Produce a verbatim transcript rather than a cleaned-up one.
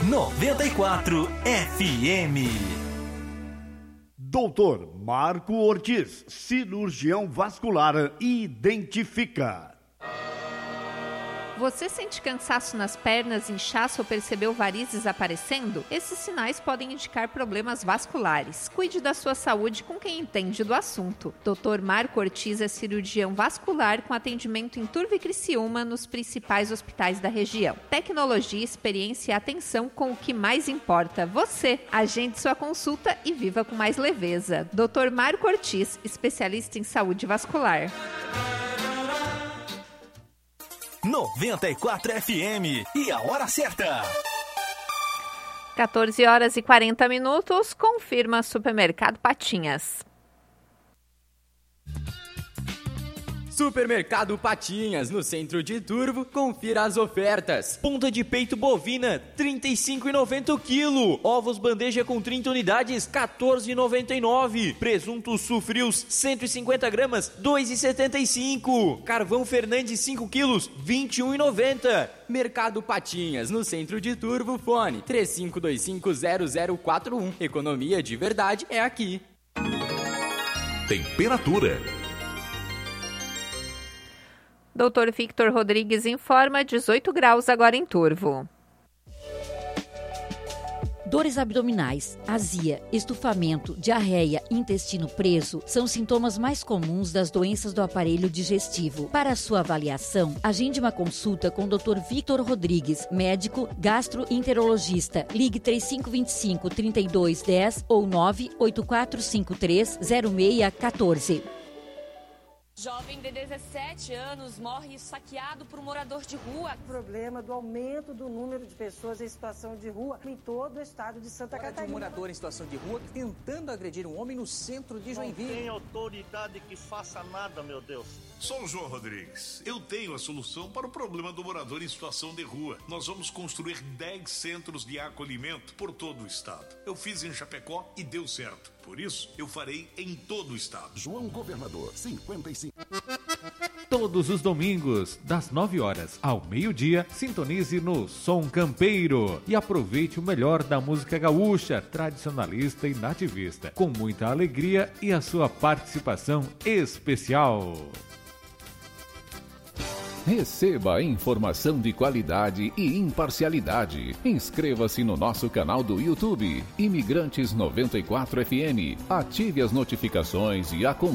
noventa e quatro F M. Doutor Marco Ortiz, cirurgião vascular, identifica. Você sente cansaço nas pernas, inchaço ou percebeu varizes aparecendo? Esses sinais podem indicar problemas vasculares. Cuide da sua saúde com quem entende do assunto. doutor Marco Ortiz é cirurgião vascular com atendimento em Turvo e Criciúma nos principais hospitais da região. Tecnologia, experiência e atenção com o que mais importa, você. Agende sua consulta e viva com mais leveza. doutor Marco Ortiz, especialista em saúde vascular. noventa e quatro F M e a hora certa. quatorze horas e quarenta minutos, confirma Supermercado Patinhas. Supermercado Patinhas, no centro de Turvo, confira as ofertas. Ponta de peito bovina, trinta e cinco reais e noventa centavos o quilo. Ovos bandeja com trinta unidades, quatorze reais e noventa e nove centavos. Presuntos sufrios, cento e cinquenta gramas, dois reais e setenta e cinco centavos. Carvão Fernandes, cinco quilos, vinte e um reais e noventa centavos. Mercado Patinhas, no centro de Turvo, fone três cinco dois cinco zero zero quatro um. Economia de verdade é aqui. Temperatura. doutor Victor Rodrigues informa dezoito graus agora em Turvo. Dores abdominais, azia, estufamento, diarreia, intestino preso são sintomas mais comuns das doenças do aparelho digestivo. Para sua avaliação, agende uma consulta com o doutor Victor Rodrigues, médico gastroenterologista. Ligue três cinco dois cinco, três dois um zero ou nove oito quatro cinco três zero seis um quatro. Jovem de dezessete anos morre saqueado por um morador de rua. O problema do aumento do número de pessoas em situação de rua em todo o estado de Santa Catarina. Um morador em situação de rua tentando agredir um homem no centro de Joinville. Não tem autoridade que faça nada, meu Deus. Sou o João Rodrigues. Eu tenho a solução para o problema do morador em situação de rua. Nós vamos construir dez centros de acolhimento por todo o estado. Eu fiz em Chapecó e deu certo. Por isso, eu farei em todo o estado. João Governador, cinquenta e cinco. Todos os domingos, das nove horas ao meio-dia, sintonize no Som Campeiro e aproveite o melhor da música gaúcha, tradicionalista e nativista, com muita alegria e a sua participação especial. Receba informação de qualidade e imparcialidade. Inscreva-se no nosso canal do YouTube, Imigrantes noventa e quatro F M. Ative as notificações e acompanhe